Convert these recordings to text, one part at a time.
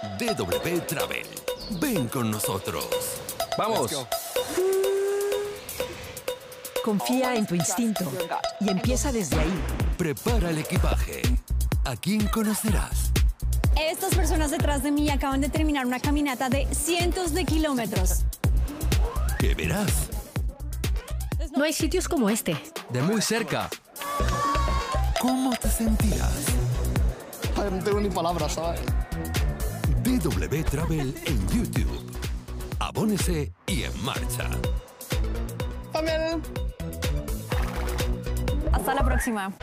DW Travel. Ven con nosotros. ¡Vamos! Confía en tu instinto y empieza desde ahí. Prepara el equipaje. ¿A quién conocerás? Estas personas detrás de mí acaban de terminar una caminata de cientos de kilómetros. ¿Qué verás? No hay sitios como este. De muy cerca. ¿Cómo te sentirás? Ay, no tengo ni palabras, ¿sabes? DW Travel en YouTube. Abónese y en marcha. También. Hasta la próxima.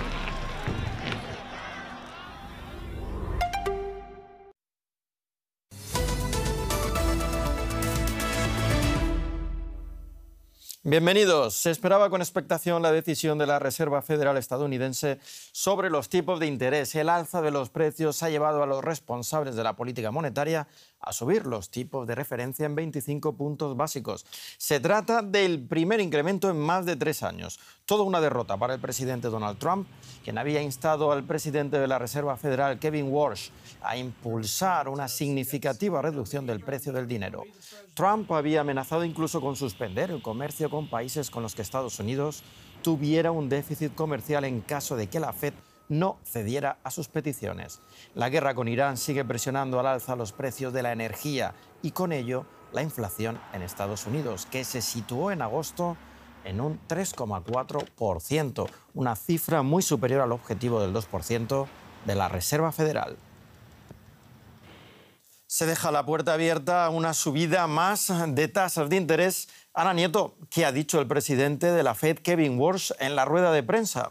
Bienvenidos. Se esperaba con expectación la decisión de la Reserva Federal estadounidense sobre los tipos de interés. El alza de los precios ha llevado a los responsables de la política monetaria a subir los tipos de referencia en 25 puntos básicos. Se trata del primer incremento en más de 3 años. Toda una derrota para el presidente Donald Trump, quien había instado al presidente de la Reserva Federal, Kevin Warsh, a impulsar una significativa reducción del precio del dinero. Trump había amenazado incluso con suspender el comercio con países con los que Estados Unidos tuviera un déficit comercial en caso de que la Fed no cediera a sus peticiones. La guerra con Irán sigue presionando al alza los precios de la energía y con ello la inflación en Estados Unidos, que se situó en agosto en un 3,4%, una cifra muy superior al objetivo del 2% de la Reserva Federal. Se deja la puerta abierta a una subida más de tasas de interés. Ana Nieto, ¿qué ha dicho el presidente de la Fed, Kevin Warsh, en la rueda de prensa?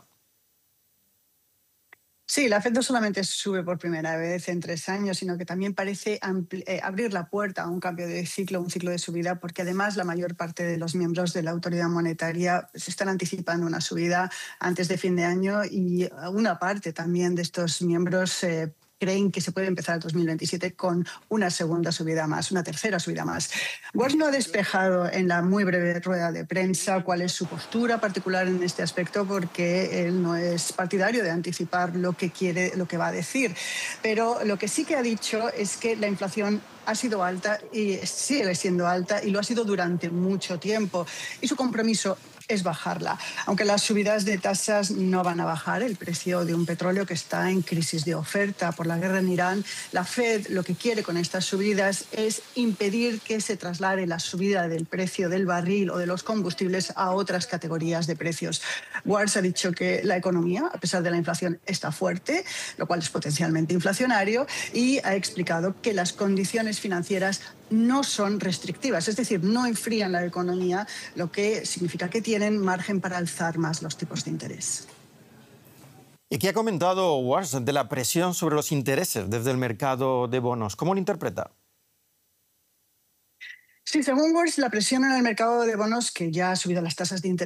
Sí, la Fed no solamente sube por primera vez en 3 años, sino que también parece abrir la puerta a un cambio de ciclo, un ciclo de subida, porque además la mayor parte de los miembros de la autoridad monetaria se están anticipando una subida antes de fin de año y una parte también de estos miembros creen que se puede empezar el 2027 con una segunda subida más, una tercera subida más. Warsh no ha despejado en la muy breve rueda de prensa cuál es su postura particular en este aspecto, porque él no es partidario de anticipar lo que quiere, lo que va a decir. Pero lo que sí que ha dicho es que la inflación ha sido alta y sigue siendo alta y lo ha sido durante mucho tiempo. Y su compromiso es bajarla. Aunque las subidas de tasas no van a bajar el precio de un petróleo que está en crisis de oferta por la guerra en Irán, la Fed lo que quiere con estas subidas es impedir que se traslade la subida del precio del barril o de los combustibles a otras categorías de precios. Warsh ha dicho que la economía, a pesar de la inflación, está fuerte, lo cual es potencialmente inflacionario, y ha explicado que las condiciones financieras no son restrictivas, es decir, no enfrían la economía, lo que significa que tienen margen para alzar más los tipos de interés. ¿Y qué ha comentado Warsh de la presión sobre los intereses desde el mercado de bonos? ¿Cómo lo interpreta? Sí, según Warsh, la presión en el mercado de bonos, que ya ha subido las tasas de interés